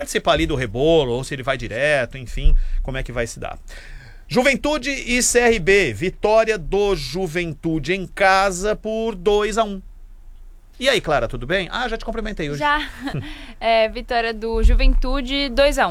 participar ali do rebolo, ou se ele vai direto, enfim, como é que vai se dar. Juventude e CRB, vitória do Juventude em casa por 2-1. E aí, Clara, tudo bem? Ah, já te cumprimentei hoje. Já. Vitória do Juventude 2-1.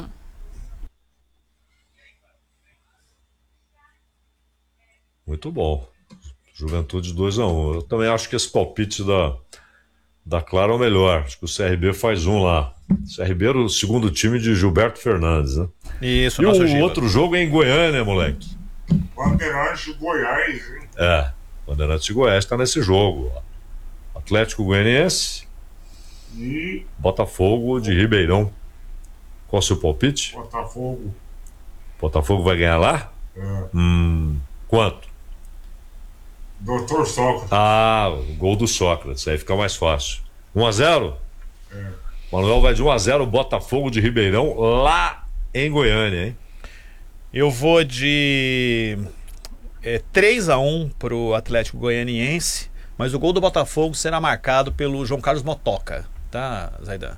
Muito bom. Juventude 2-1. Eu também acho que esse palpite da Clara é o melhor. Acho que o CRB faz um lá. O CRB era o segundo time de Gilberto Fernandes, né? Isso, e nosso o Gila. outro jogo é em Goiânia, moleque. Bandeirantes de Goiás, hein? Bandeirantes de Goiás está nesse jogo. Atlético Goianiense E Botafogo de Ribeirão. Qual o seu palpite? Botafogo. Botafogo vai ganhar lá? Quanto? Doutor Sócrates. O gol do Sócrates. Aí fica mais fácil. 1-0? Manuel vai de 1-0, Botafogo de Ribeirão, lá em Goiânia, hein? Eu vou de 3-1 pro Atlético Goianiense, mas o gol do Botafogo será marcado pelo João Carlos Motoca, tá, Zaidan?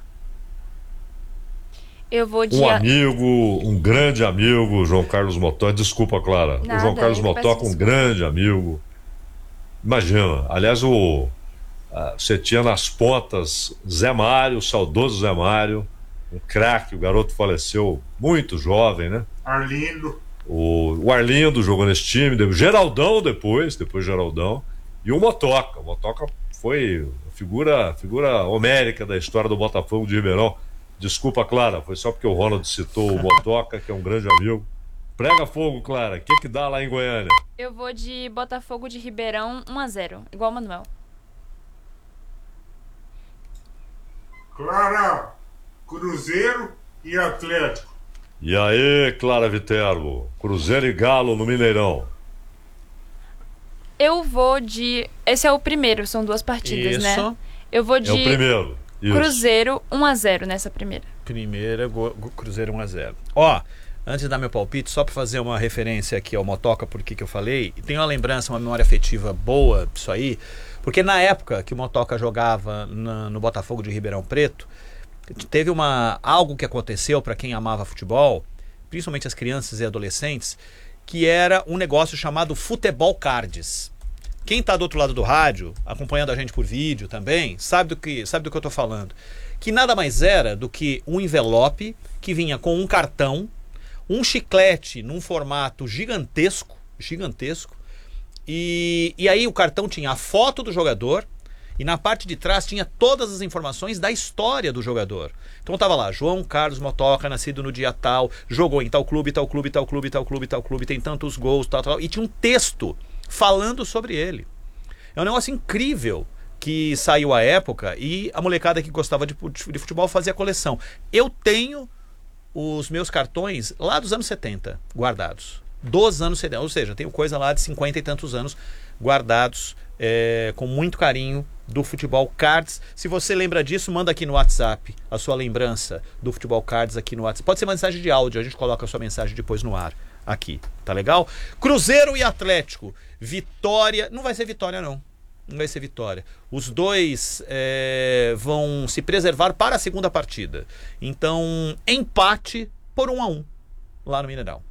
Eu vou de... Um grande amigo, João Carlos Motoca. Desculpa, Clara. Nada, o João Carlos Motoca, um grande amigo. Imagina, aliás, você tinha nas pontas Zé Mário, o saudoso Zé Mário, um craque, o garoto faleceu muito jovem, né? Arlindo. O Arlindo jogou nesse time, Geraldão depois Geraldão, e o Motoca. O Motoca foi figura homérica da história do Botafogo de Ribeirão. Desculpa, Clara, foi só porque o Ronald citou o Motoca, que é um grande amigo. Prega fogo, Clara, o que dá lá em Goiânia? Eu vou de Botafogo de Ribeirão 1-0, igual o Manuel. Clara, Cruzeiro e Atlético. E aí, Clara Viterbo, Cruzeiro e Galo no Mineirão. Eu vou de... Esse é o primeiro, são 2 partidas, né? Eu vou de... É o primeiro. Isso. Cruzeiro 1-0 nessa primeira. Cruzeiro 1-0. Ó, antes de dar meu palpite, só para fazer uma referência aqui ao Motoca, por que eu falei, e tem uma lembrança, uma memória afetiva boa disso aí, porque na época que o Motoca jogava no Botafogo de Ribeirão Preto, teve algo que aconteceu para quem amava futebol, principalmente as crianças e adolescentes, que era um negócio chamado Futebol Cards. Quem está do outro lado do rádio, acompanhando a gente por vídeo também, sabe do que eu estou falando. Que nada mais era do que um envelope que vinha com um cartão, um chiclete num formato gigantesco, e aí o cartão tinha a foto do jogador, e na parte de trás tinha todas as informações da história do jogador. Então tava lá, João Carlos Motoca, nascido no dia tal, jogou em tal clube, tem tantos gols, tal, e tinha um texto falando sobre ele. É um negócio incrível que saiu à época, e a molecada que gostava de futebol fazia coleção. Eu tenho os meus cartões lá dos anos 70 guardados. Dos anos 70, ou seja, tenho coisa lá de 50 e tantos anos guardados com muito carinho do Futebol Cards. Se você lembra disso, manda aqui no WhatsApp a sua lembrança do Futebol Cards aqui no WhatsApp. Pode ser uma mensagem de áudio, a gente coloca a sua mensagem depois no ar aqui, tá legal? Cruzeiro e Atlético, vitória, não vai ser vitória não vai ser vitória. Os dois vão se preservar para a segunda partida. Então, empate por 1-1 lá no Mineirão.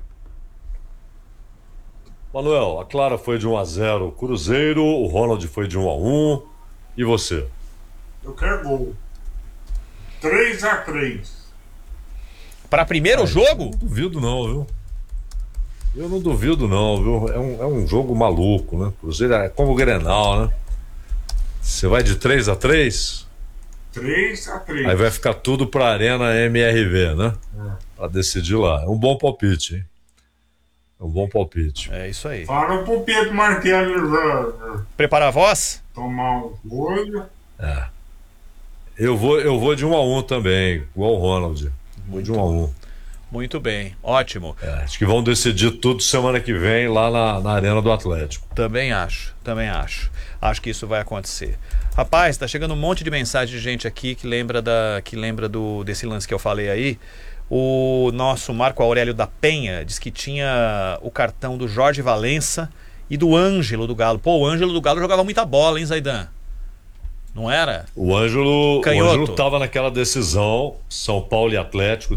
Manuel, a Clara foi de 1-0 Cruzeiro, o Ronald foi de 1-1. E você? Eu quero gol. 3-3. Para primeiro jogo? Eu não duvido não, viu? Eu não duvido não, viu? É um jogo maluco, né? Cruzeiro é como o Grenal, né? Você vai de 3-3? 3-3. Aí vai ficar tudo pra Arena MRV, né? Pra decidir lá. É um bom palpite, hein? É um bom palpite. É isso aí. Fala pro Pedro Martelo preparar a voz? Tomar um olho. Eu vou de 1-1 também, igual o Ronald. Vou de 1-1. Muito bem, ótimo. Acho que vão decidir tudo semana que vem lá na Arena do Atlético. Também acho. Acho que isso vai acontecer. Rapaz, tá chegando um monte de mensagem de gente aqui que lembra desse lance que eu falei aí. O nosso Marco Aurélio da Penha diz que tinha o cartão do Jorge Valença e do Ângelo do Galo. Pô, o Ângelo do Galo jogava muita bola, hein, Zaidan? Não era? O Ângelo tava naquela decisão, São Paulo e Atlético,